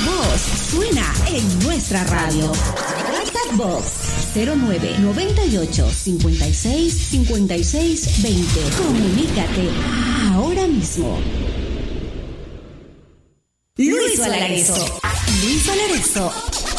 voz suena en nuestra radio. WhatsApp Box 09 98 56 56 20. Comunícate ahora mismo. Luis Valareso. Luis Valareso